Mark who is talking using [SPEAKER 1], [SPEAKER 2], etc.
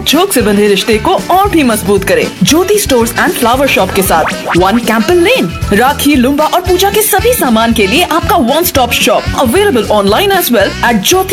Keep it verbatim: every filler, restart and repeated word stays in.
[SPEAKER 1] नोक-झोंक से बंधे रिश्ते को और भी मजबूत करें। ज्योति स्टोर्स एंड फ्लावर शॉप के साथ वन कैंपल लेन। राखी, लुम्बा और पूजा के सभी सामान के लिए आपका one stop shop. Available online as well at Jyoti